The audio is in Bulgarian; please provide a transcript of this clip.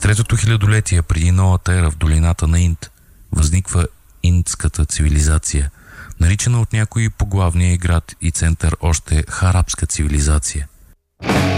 третото хилядолетие преди новата ера в долината на Инд възниква индската цивилизация, наричана от някои по главния град и център още харабска цивилизация.